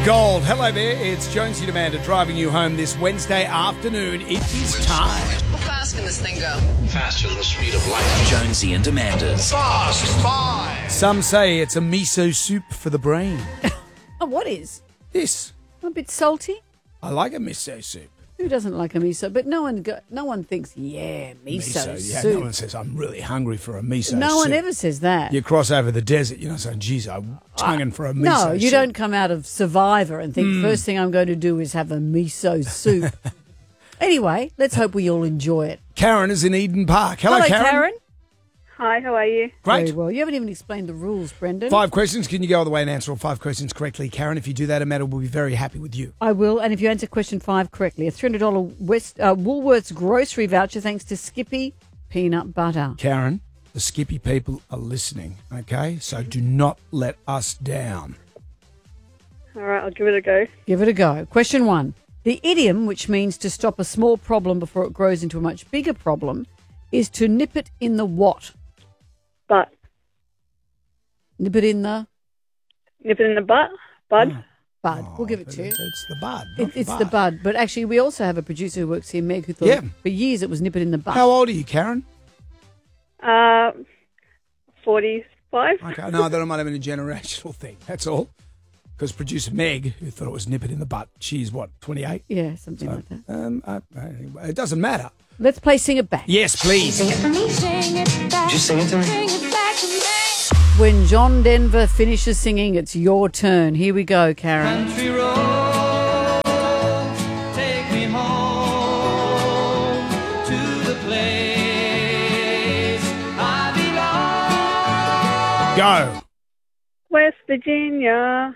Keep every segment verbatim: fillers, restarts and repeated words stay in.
Gold. Hello there, it's Jonesy Demander driving you home this Wednesday afternoon. It is time. How fast can this thing go? Faster than the speed of light. Jonesy and Amanda's Fast Five. Some say it's a miso soup for the brain. Oh, what is? This. A bit salty? I like a miso soup. Who doesn't like a miso? But no one go, no one thinks, yeah, miso, yeah, soup. no one says, I'm really hungry for a miso No soup. one ever says that. You cross over the desert, you're not saying, geez, I'm tonguing for a miso soup. No, you don't come out of Survivor and think, Mm. first thing I'm going to do is have a miso soup. Anyway, let's hope we all enjoy it. Karen is in Eden Park. Hello, Hello, Karen. Karen. Hi, how are you? Great. Very well. You haven't even explained the rules, Brendan. Five questions. Can you go all the way and answer all five questions correctly, Karen? If you do that, Amanda will be very happy with you. I will, and if you answer question five correctly, a three hundred dollars West uh, Woolworths grocery voucher thanks to Skippy Peanut Butter. Karen, the Skippy people are listening, okay? So do not let us down. All right, I'll give it a go. Give it a go. Question one. The idiom, which means to stop a small problem before it grows into a much bigger problem, is to nip it in the what? Butt. Nip it in the Nip it in the butt, bud. bud. we'll give it to you. It's the bud. It, not it's the bud. But actually, we also have a producer who works here, Meg, who thought Yeah. for years it was nip it in the butt. How old are you, Karen? Uh, forty-five. Okay, no, that might have been a generational thing. That's all. Because producer Meg, who thought it was nip it in the butt, she's what, twenty-eight? Yeah, something like that. Um, uh, anyway, it doesn't matter. Let's play Sing It Back. Yes, please. Just sing it to me. When John Denver finishes singing, it's your turn. Here we go, Karen. Country road, take me home to the place I belong. Go. West Virginia,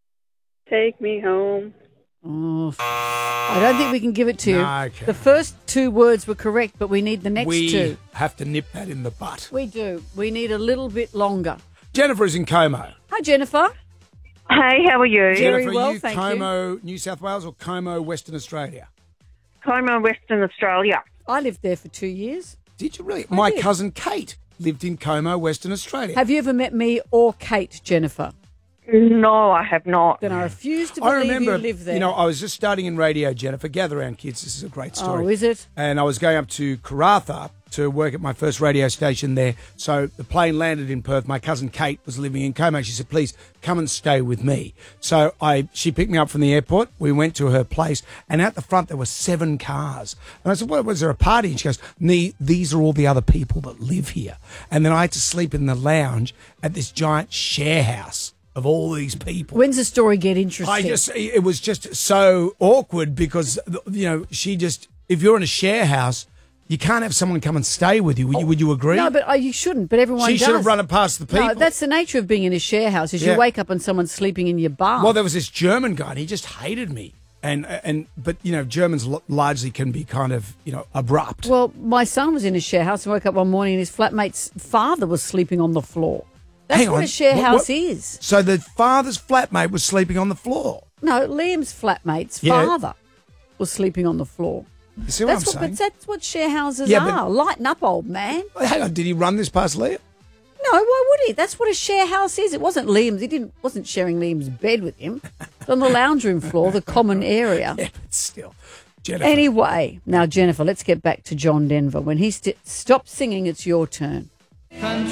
take me home. Oh, I don't think we can give it to you. No, okay. The first two words were correct, but we need the next We two. have to nip that in the butt. We do. We need a little bit longer. Jennifer is in Como. Hi, Jennifer. Hey, how are you? Very Jennifer, well, are you thank Como, New South Wales or Como, Western Australia? Como, Western Australia. I lived there for two years. Did you really? I My did. cousin Kate lived in Como, Western Australia. Have you ever met me or Kate, Jennifer? No, I have not. Then I refuse to I believe remember, you live there. you know, I was just starting in radio, Jennifer. Gather round, kids. This is a great story. Oh, is it? And I was going up to Karratha to work at my first radio station there. So the plane landed in Perth. My cousin Kate was living in Como. She said, please come and stay with me. So I, she picked me up from the airport. We went to her place. And out the front, there were seven cars. And I said, what, was there a party? And she goes, "Nee, these are all the other people that live here. And then I had to sleep in the lounge at this giant share house of all these people. When's the story get interesting? I just, it was just so awkward because, you know, she just, if you're in a share house, you can't have someone come and stay with you. Would you, would you agree? No, but uh, you shouldn't. But everyone She does. should have run it past the people. No, that's the nature of being in a share house. Is Yeah. you wake up and someone's sleeping in your bath. Well, there was this German guy, and he just hated me. And, and but, you know, Germans l- largely can be kind of, you know, abrupt. Well, my son was in a share house and woke up one morning and his flatmate's father was sleeping on the floor. That's Hang what on. a share What- house what- is. So the father's flatmate was sleeping on the floor. No, Liam's flatmate's Yeah. father was sleeping on the floor. You see That's what what, I'm but saying? that's what share houses Yeah, but- are. Lighten up, old man. Hang on, did he run this past Liam? No, why would he? That's what a share house is. It wasn't Liam's. He didn't wasn't sharing Liam's bed with him. It's on the lounge room floor, the common area. Yeah, but still. Jennifer. Anyway, now Jennifer, let's get back to John Denver. When he st- stopped singing, it's your turn.